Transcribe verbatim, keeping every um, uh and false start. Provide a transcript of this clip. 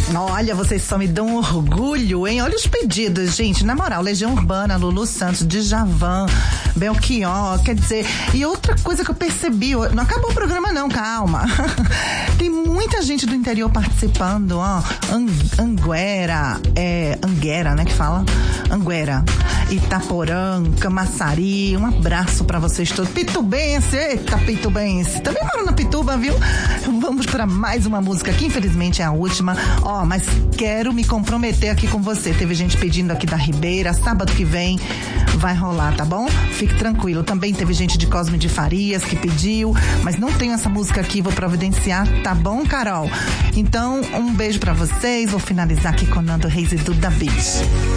Olha, vocês só me dão orgulho, hein? Olha os pedidos, gente. Na moral, Legião Urbana, Lulu Santos, Djavan, Belchior, quer dizer... E outra coisa que eu percebi... Não acabou o programa não, calma. Tem muita gente do interior participando, ó. Anguera, é... Anguera, né, que fala? Anguera, Itaporã, Camaçari. Um abraço pra vocês todos. Pitubense, eita, Pitubense. Também moro na Pituba, viu? Vamos pra mais uma música que infelizmente é a última. Ó, mas quero me comprometer aqui com você. Teve gente pedindo aqui da Ribeira. Sábado que vem vai rolar, tá bom? Fique tranquilo. Também teve gente de Cosme de Farias que pediu, mas não tenho essa música aqui, vou providenciar, tá bom, Carol? Então, um beijo pra vocês. Vou finalizar aqui com Nando Reis e Duda Beat.